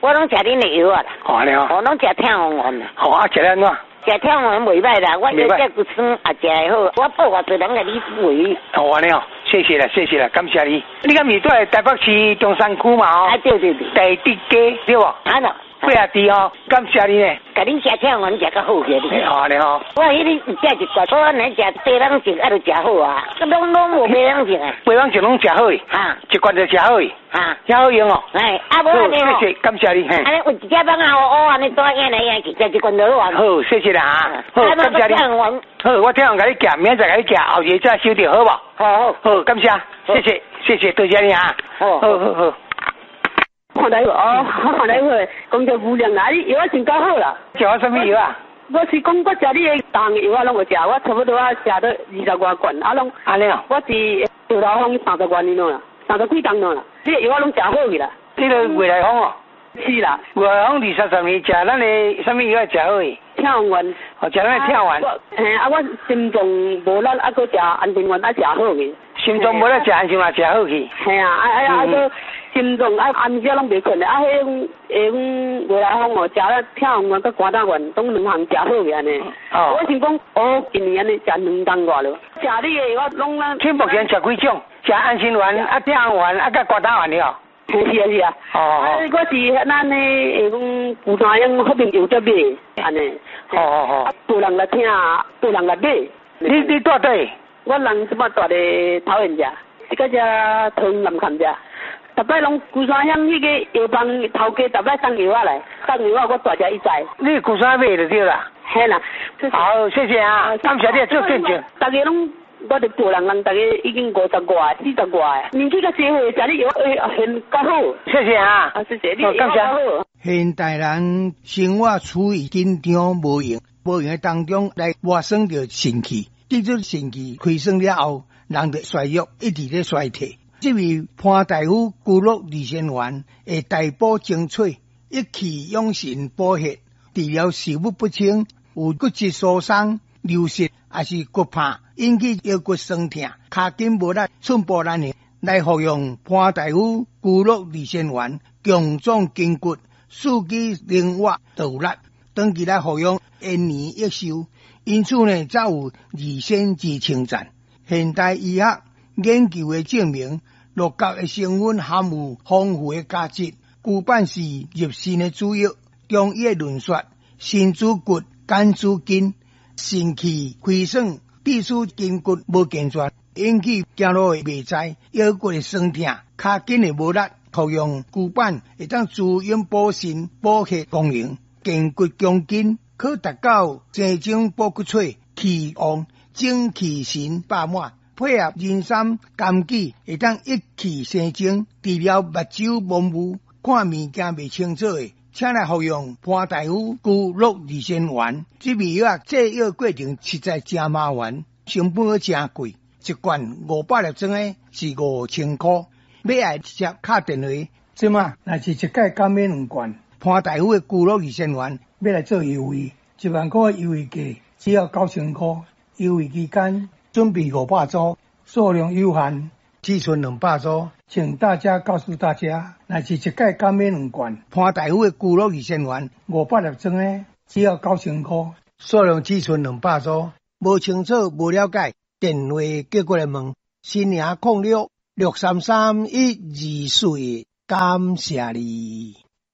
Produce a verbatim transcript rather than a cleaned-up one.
我拢食恁的药啊啦。 哦，你好。 我拢食听红丸啦。 好啊，食了安怎？ 食听红丸袂歹啦，我有这骨酸也食会好，我报偌侪人来你喂。 好啊，你好，谢谢了，谢谢了，感谢你。你敢是在台北市中山区嘛？哦。 啊，对对对。 第一街对不？ 啊喏。 八啊弟哦，感谢你呢。 甲恁食听丸食较好些你。 好啊，你好。 我迄个食一罐，我咱食八人食啊，就食好啊。拢拢无八人食啊。 八人食拢食好诶。 哈。 一罐就食好诶。 哈。 也好用哦。 哎，啊无安尼哦。 谢谢，感谢你。 安尼有一只帮啊，我安尼多样来样去，食一罐就好啊。 好，谢谢啦哈。好，感谢你。好，我听人甲你夹，明仔甲你夹，后日再收着好无？ 好好。 好，感谢，谢谢，谢谢，多谢你啊。 好， 好好好。 看来哦，看来我工作无量啦，你药啊真够好啦。 食我什么药啊？ 我是讲我食你的重药啊，拢有食，我差不多啊食到二十外罐，啊拢。 安尼哦。 我是豆老风三十罐呢啦，三十几吨了啦，你的药啊拢食好去啦。 你个未来风哦。 是啦。 未来风二三十年食咱的什么药食好去？ 听丸。 哦，食咱的听丸。 嘿，啊我心脏无力，啊搁食安定丸啊食好去。 心脏无力食安定丸食好去。 系啊，啊啊啊搁。心脏啊，暗时拢袂困的，啊，迄种迄种未来风哦，食了听红丸甲肝胆丸，拢两项食好个安尼。哦。我想讲，哦，一年安尼食两档外咯。食你的我拢咱。 你目前食几种？食安心丸、啊听红丸、啊甲肝胆丸了。 是啊是啊。哦哦。啊，我是咱的迄种古山样好朋友在买，安尼。 哦哦哦。 多人来听，多人来买。 你你住对？ 我人即摆住咧桃园遮，即个遮桃南坎遮。逐摆拢古山乡迄个药房头家，逐摆送药啊来，送药啊我大家一知。 你古山买就对啦。 系啦。 好，谢谢啊，感谢你做见证。 大家拢，我哋大人人，大家已经五十外、四十外，年纪较社会，食你药诶，很够好。 谢谢啊， 啊谢谢你，感谢。 现代人生活处于紧张无用，无用诶当中来活生着肾气，这种肾气亏损了后，人的衰弱一直咧衰退。这位潘大夫骨肉二仙丸会大补精粹，一气养神补血，治疗食物不清、有骨质疏松、流失，还是骨怕引起腰骨酸痛、脚筋无力、寸步难行，来服用潘大夫骨肉二仙丸，强壮筋骨，四肢灵活度力，长期来服用延年益寿，因此呢，才有二仙之称赞。现代医学研究的证明，鹿角的成分含有丰富的价值，骨板是入肾的主药，中医的论说，肾主骨，肝主筋，肾气亏损，致使筋骨无健全，引起走路的袂知，腰骨的酸痛，脚筋的无力。服用骨板会当滋阴补肾、补血功能，健骨强筋，可达到生精补骨髓、气旺、精气神饱满。配合人参、枸杞，会当一气生精，治疗目睭模糊、看物件袂清楚的，请来服用潘大夫骨肉二仙丸。这味药制药过程实在真麻烦，成本又真贵，一罐五百粒装的是五千块。买来直接打电话，即嘛若是一届减免两罐。潘大夫的骨肉二仙丸要来做优惠，一万块优惠价只要九千块，优惠期间。准备五百组，数量有限，只剩两百组，请大家告诉大家，若是一届减免两罐，潘大夫的骨肉二仙丸五百粒装的，只要九千块，数量只剩两百组。无清楚、无了解，电话叫过来问，新营空六六三三一二四，感谢你。